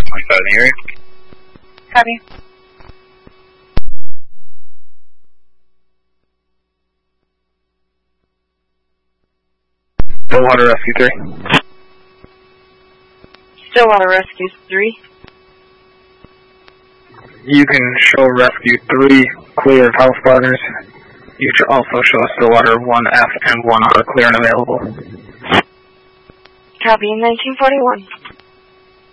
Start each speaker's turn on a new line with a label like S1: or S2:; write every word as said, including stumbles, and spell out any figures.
S1: twenty-five in the area.
S2: Copy.
S1: Stillwater Rescue three.
S2: Stillwater Rescue three.
S1: You can show Rescue three clear of house partners. You should also show Stillwater one F and one R clear and available.
S2: Copy, nineteen forty-one.